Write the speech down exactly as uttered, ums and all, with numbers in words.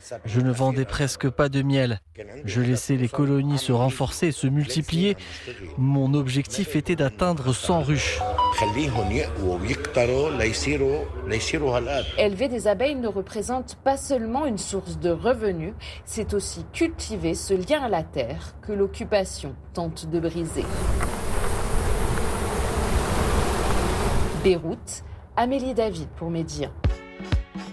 Je ne vendais presque pas de miel. Je laissais les colonies se renforcer et se multiplier. Mon objectif était d'atteindre cent ruches. Élever des abeilles ne représente pas seulement une source de revenus, c'est aussi cultiver ce lien à la terre que l'occupation tente de briser. Beyrouth, Amélie David pour Média.